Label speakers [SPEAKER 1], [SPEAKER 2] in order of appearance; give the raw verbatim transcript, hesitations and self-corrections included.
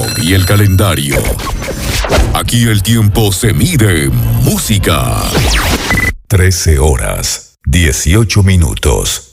[SPEAKER 1] reloj y el calendario. Aquí el tiempo se mide en música. trece horas, dieciocho minutos.